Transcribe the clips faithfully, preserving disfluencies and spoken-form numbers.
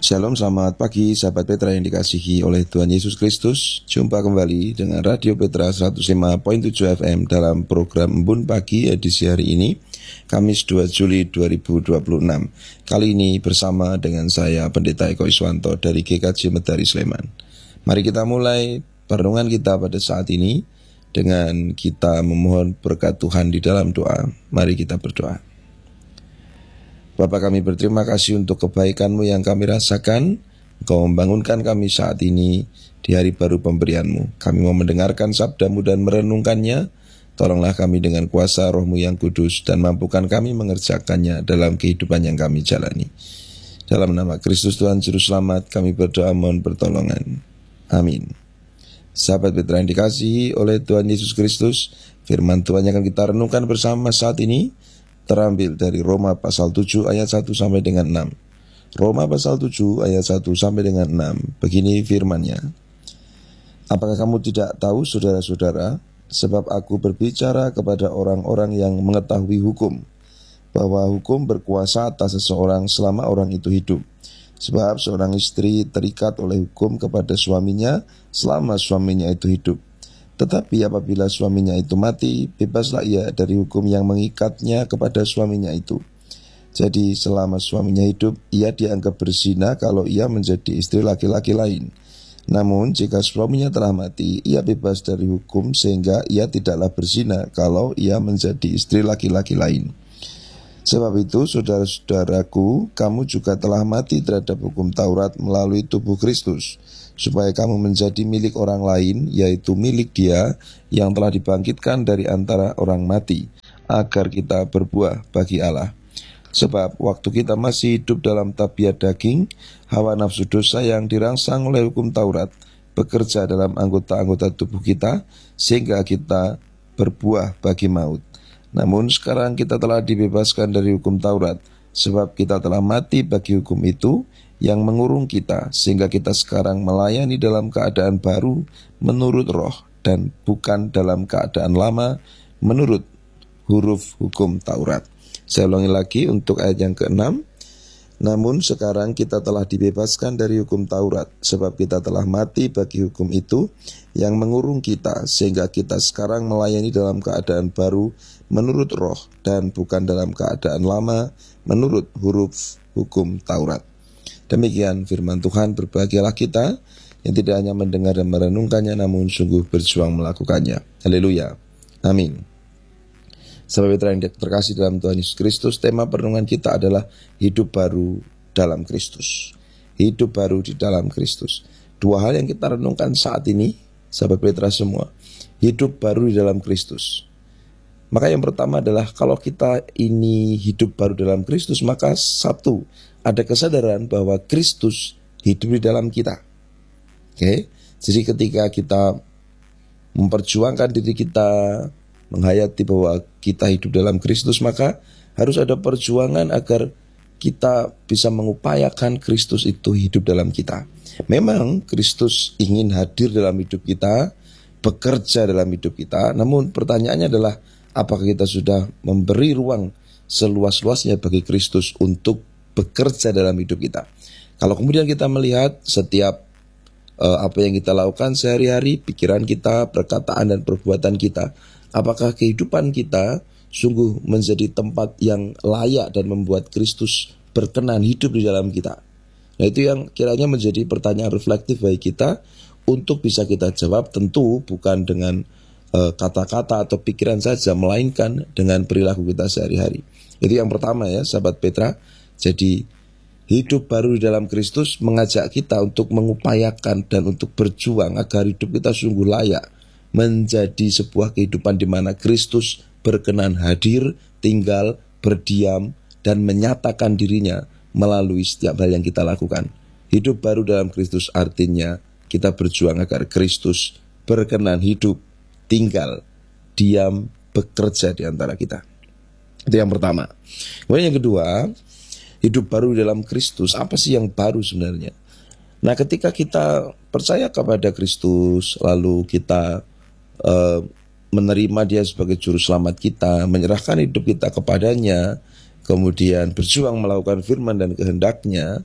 Shalom, selamat pagi sahabat Petra yang dikasihi oleh Tuhan Yesus Kristus. Jumpa kembali dengan Radio Petra seratus lima koma tujuh F M dalam program Embun Pagi edisi hari ini, Kamis dua Juli dua ribu dua puluh enam. Kali ini bersama dengan saya Pendeta Eko Iswanto dari G K J Medari Sleman. Mari kita mulai perenungan kita pada saat ini dengan kita memohon berkat Tuhan di dalam doa. Mari kita berdoa. Bapa, kami berterima kasih untuk kebaikan-Mu yang kami rasakan. Engkau membangunkan kami saat ini di hari baru pemberian-Mu. Kami mau mendengarkan sabda-Mu dan merenungkannya. Tolonglah kami dengan kuasa Roh-Mu yang kudus dan mampukan kami mengerjakannya dalam kehidupan yang kami jalani. Dalam nama Kristus Tuhan Juru Selamat kami berdoa mohon pertolongan. Amin. Sahabat Petra yang dikasihi oleh Tuhan Yesus Kristus, firman Tuhan yang akan kita renungkan bersama saat ini terambil dari Roma pasal tujuh ayat satu sampai dengan enam. Roma pasal tujuh ayat satu sampai dengan enam. Begini firman-Nya. Apakah kamu tidak tahu, saudara-saudara, sebab aku berbicara kepada orang-orang yang mengetahui hukum, bahwa hukum berkuasa atas seseorang selama orang itu hidup. Sebab seorang istri terikat oleh hukum kepada suaminya selama suaminya itu hidup. Tetapi apabila suaminya itu mati, bebaslah ia dari hukum yang mengikatnya kepada suaminya itu. Jadi selama suaminya hidup, ia dianggap berzina kalau ia menjadi istri laki-laki lain. Namun jika suaminya telah mati, ia bebas dari hukum sehingga ia tidaklah berzina kalau ia menjadi istri laki-laki lain. Sebab itu, saudara-saudaraku, kamu juga telah mati terhadap hukum Taurat melalui tubuh Kristus, supaya kamu menjadi milik orang lain, yaitu milik Dia yang telah dibangkitkan dari antara orang mati, agar kita berbuah bagi Allah. Sebab waktu kita masih hidup dalam tabiat daging, hawa nafsu dosa yang dirangsang oleh hukum Taurat bekerja dalam anggota-anggota tubuh kita, sehingga kita berbuah bagi maut. Namun sekarang kita telah dibebaskan dari hukum Taurat, sebab kita telah mati bagi hukum itu yang mengurung kita, sehingga kita sekarang melayani dalam keadaan baru menurut roh dan bukan dalam keadaan lama menurut huruf hukum Taurat. Saya ulangi lagi untuk ayat yang keenam. Namun sekarang kita telah dibebaskan dari hukum Taurat, sebab kita telah mati bagi hukum itu yang mengurung kita, sehingga kita sekarang melayani dalam keadaan baru menurut roh dan bukan dalam keadaan lama menurut huruf hukum Taurat. Demikian firman Tuhan. Berbahagialah kita yang tidak hanya mendengar dan merenungkannya, namun sungguh berjuang melakukannya. Haleluya. Amin. Sahabat Petra yang terkasih dalam Tuhan Yesus Kristus, tema perenungan kita adalah hidup baru dalam Kristus. Hidup baru di dalam Kristus. Dua hal yang kita renungkan saat ini, sahabat Petra semua. Hidup baru di dalam Kristus. Maka yang pertama adalah kalau kita ini hidup baru dalam Kristus, maka satu, ada kesadaran bahwa Kristus hidup di dalam kita. Oke, jadi ketika kita memperjuangkan diri kita, menghayati bahwa kita hidup dalam Kristus, maka harus ada perjuangan agar kita bisa mengupayakan Kristus itu hidup dalam kita. Memang Kristus ingin hadir dalam hidup kita, bekerja dalam hidup kita. Namun pertanyaannya adalah, apakah kita sudah memberi ruang seluas-luasnya bagi Kristus untuk bekerja dalam hidup kita? Kalau kemudian kita melihat setiap uh, apa yang kita lakukan sehari-hari, pikiran kita, perkataan dan perbuatan kita, apakah kehidupan kita sungguh menjadi tempat yang layak dan membuat Kristus berkenan hidup di dalam kita? Nah, itu yang kiranya menjadi pertanyaan reflektif bagi kita untuk bisa kita jawab, tentu bukan dengan uh, kata-kata atau pikiran saja, melainkan dengan perilaku kita sehari-hari. Itu yang pertama ya, sahabat Petra. Jadi hidup baru di dalam Kristus mengajak kita untuk mengupayakan dan untuk berjuang agar hidup kita sungguh layak menjadi sebuah kehidupan di mana Kristus berkenan hadir, tinggal, berdiam, dan menyatakan dirinya melalui setiap hal yang kita lakukan. Hidup baru dalam Kristus artinya kita berjuang agar Kristus berkenan hidup, tinggal, diam, bekerja di antara kita. Itu yang pertama. Kemudian yang kedua, hidup baru dalam Kristus. Apa sih yang baru sebenarnya? Nah, ketika kita percaya kepada Kristus, lalu kita Uh, menerima Dia sebagai juru selamat kita, menyerahkan hidup kita kepadanya, kemudian berjuang melakukan firman dan kehendaknya,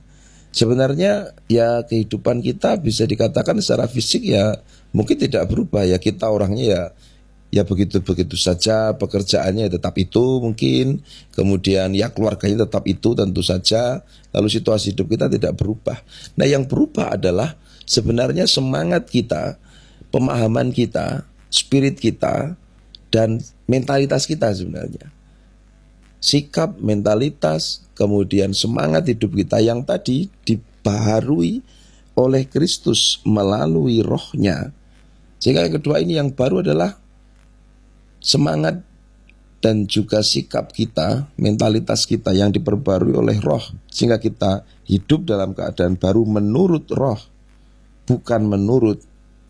Sebenarnya ya kehidupan kita bisa dikatakan secara fisik ya mungkin tidak berubah ya, kita orangnya ya ya begitu-begitu saja, pekerjaannya tetap itu mungkin, kemudian ya keluarganya tetap itu tentu saja, lalu situasi hidup kita tidak berubah. Nah yang berubah adalah sebenarnya semangat kita, pemahaman kita, spirit kita, dan mentalitas kita sebenarnya. Sikap, mentalitas, kemudian semangat hidup kita yang tadi dibaharui oleh Kristus melalui rohnya. Sehingga yang kedua ini yang baru adalah semangat dan juga sikap kita, mentalitas kita yang diperbarui oleh roh, sehingga kita hidup dalam keadaan baru menurut roh, bukan menurut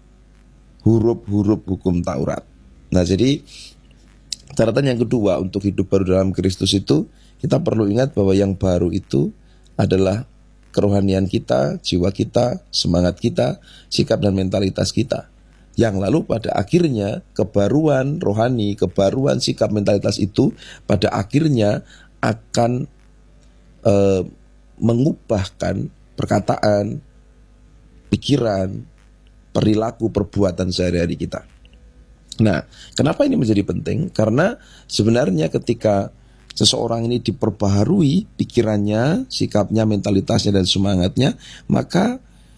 huruf-huruf hukum Taurat. Nah jadi catatan yang kedua untuk hidup baru dalam Kristus itu, kita perlu ingat bahwa yang baru itu adalah kerohanian kita, jiwa kita, semangat kita, sikap dan mentalitas kita. Yang lalu pada akhirnya kebaruan rohani, kebaruan sikap mentalitas itu pada akhirnya akan e, mengubahkan perkataan, pikiran, perilaku, perbuatan sehari-hari kita. Nah, kenapa ini menjadi penting? Karena sebenarnya ketika seseorang ini diperbaharui pikirannya, sikapnya, mentalitasnya, dan semangatnya, maka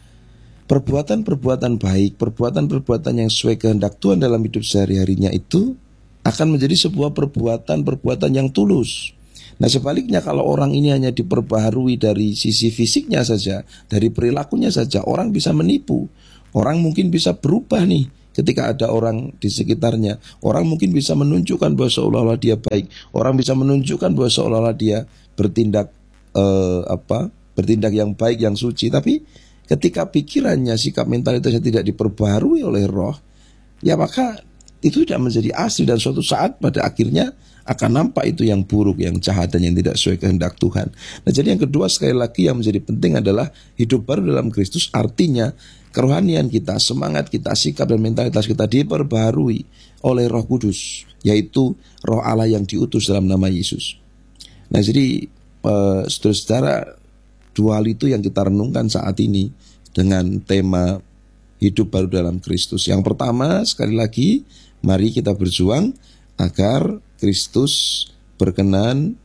perbuatan-perbuatan baik, perbuatan-perbuatan yang sesuai kehendak Tuhan dalam hidup sehari-harinya itu akan menjadi sebuah perbuatan-perbuatan yang tulus. Nah sebaliknya kalau orang ini hanya diperbaharui dari sisi fisiknya saja, dari perilakunya saja, orang bisa menipu. Orang mungkin bisa berubah nih ketika ada orang di sekitarnya. Orang mungkin bisa menunjukkan bahwa seolah-olah dia baik. Orang bisa menunjukkan bahwa seolah-olah dia bertindak eh, apa, bertindak yang baik, yang suci. Tapi ketika pikirannya, sikap mentalitasnya tidak diperbaharui oleh roh, ya maka itu tidak menjadi asli, dan suatu saat pada akhirnya akan nampak itu yang buruk, yang jahat, dan yang tidak sesuai kehendak Tuhan. Nah jadi yang kedua sekali lagi yang menjadi penting adalah hidup baru dalam Kristus, artinya kerohanian kita, semangat kita, sikap dan mentalitas kita diperbaharui oleh Roh Kudus, yaitu Roh Allah yang diutus dalam nama Yesus. Nah jadi eh, saudara-saudara, dua hal itu yang kita renungkan saat ini dengan tema hidup baru dalam Kristus. Yang pertama, sekali lagi, mari kita berjuang agar Kristus berkenan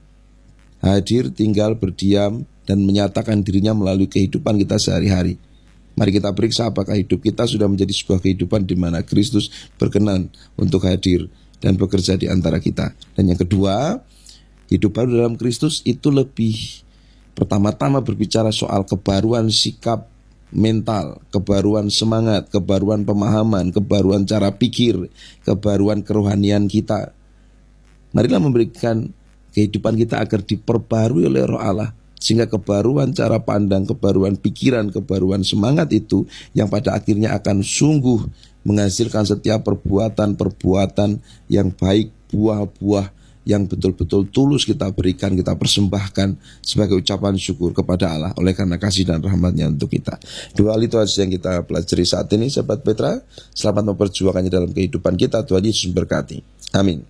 hadir, tinggal, berdiam, dan menyatakan dirinya melalui kehidupan kita sehari-hari. Mari kita periksa apakah hidup kita sudah menjadi sebuah kehidupan di mana Kristus berkenan untuk hadir dan bekerja di antara kita. Dan yang kedua, hidup baru dalam Kristus itu lebih pertama-tama berbicara soal kebaruan sikap mental, kebaruan semangat, kebaruan pemahaman, kebaruan cara pikir, kebaruan kerohanian kita. Marilah memberikan kehidupan kita agar diperbarui oleh Roh Allah, sehingga kebaruan cara pandang, kebaruan pikiran, kebaruan semangat itu yang pada akhirnya akan sungguh menghasilkan setiap perbuatan-perbuatan yang baik, buah-buah yang betul-betul tulus kita berikan, kita persembahkan sebagai ucapan syukur kepada Allah oleh karena kasih dan rahmat-Nya untuk kita. Dua hal itu saja yang kita pelajari saat ini, sahabat Petra. Selamat memperjuangkannya dalam kehidupan kita. Tuhan Yesus memberkati. Amin.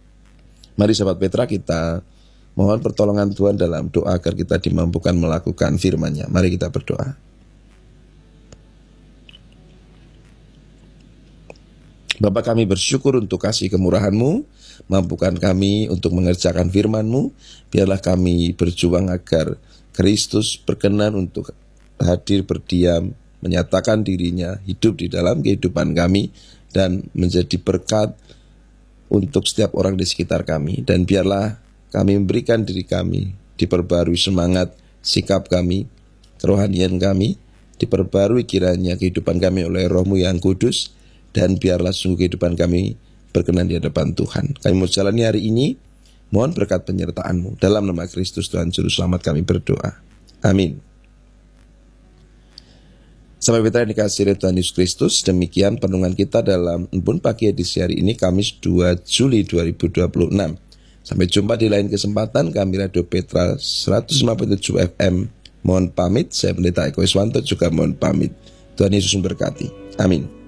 Mari sahabat Petra, kita mohon pertolongan Tuhan dalam doa agar kita dimampukan melakukan firman-Nya. Mari kita berdoa. Bapa, kami bersyukur untuk kasih kemurahan-Mu. Mampukan kami untuk mengerjakan firman-Mu. Biarlah kami berjuang agar Kristus berkenan untuk hadir, berdiam, menyatakan dirinya, hidup di dalam kehidupan kami, dan menjadi berkat untuk setiap orang di sekitar kami. Dan biarlah kami memberikan diri kami, diperbarui semangat, sikap kami, kerohanian kami, diperbarui kiranya kehidupan kami oleh Roh-Mu yang kudus, dan biarlah sungguh kehidupan kami berkenan di hadapan Tuhan. Kami mau jalani hari ini, mohon berkat penyertaan-Mu. Dalam nama Kristus Tuhan Juru Selamat kami berdoa. Amin. Sampai Petra yang dikasihi Tuhan Yesus Kristus, demikian renungan kita dalam Embun Pagi edisi hari ini, Kamis dua Juli dua ribu dua puluh enam. Sampai jumpa di lain kesempatan. Kami Radio Petra seratus lima puluh tujuh F M mohon pamit. Saya Pendeta Eko Iswanto juga mohon pamit. Tuhan Yesus memberkati. Amin.